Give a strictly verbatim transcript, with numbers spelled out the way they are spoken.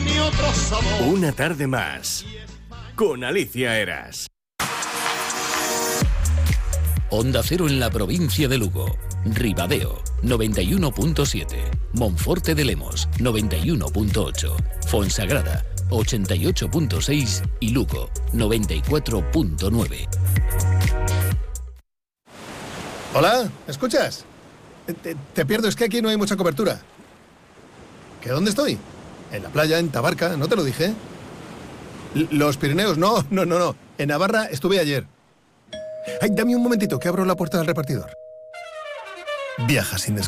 ni otro sabor. Una tarde más con Alicia Eras. Onda Cero en la provincia de Lugo. Ribadeo, noventa y uno punto siete. Monforte de Lemos, noventa y uno punto ocho. Fonsagrada, ochenta y ocho punto seis. Y Lugo, noventa y cuatro punto nueve. Hola, ¿me escuchas? Te, te pierdo, es que aquí no hay mucha cobertura. ¿Que dónde estoy? En la playa, en Tabarca, ¿no te lo dije? L- Los Pirineos, no, no, no, no. En Navarra estuve ayer. Ay, dame un momentito, que abro la puerta del repartidor. Viaja sin descanso.